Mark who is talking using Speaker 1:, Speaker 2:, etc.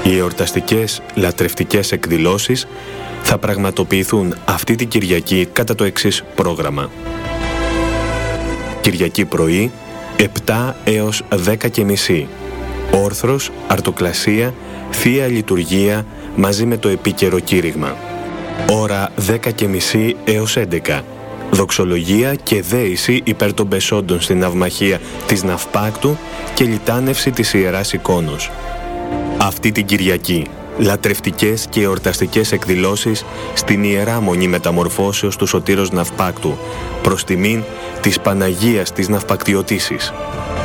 Speaker 1: Οι εορταστικές λατρευτικές εκδηλώσεις θα πραγματοποιηθούν αυτή την Κυριακή κατά το εξής πρόγραμμα. Κυριακή πρωί, 7 έως 10:30. Όρθρος, αρτοκλασία, Θεία Λειτουργία μαζί με το επίκαιρο κήρυγμα. Ώρα 10:30 έως 11. Δοξολογία και δέηση υπέρ των πεσόντων στην ναυμαχία της Ναυπάκτου και λιτάνευση της Ιεράς Εικόνος. Αυτή την Κυριακή, λατρευτικές και εορταστικές εκδηλώσεις στην Ιερά Μονή Μεταμορφώσεως του Σωτήρος Ναυπάκτου προς τιμήν της Παναγίας της Ναυπακτιωτίσης.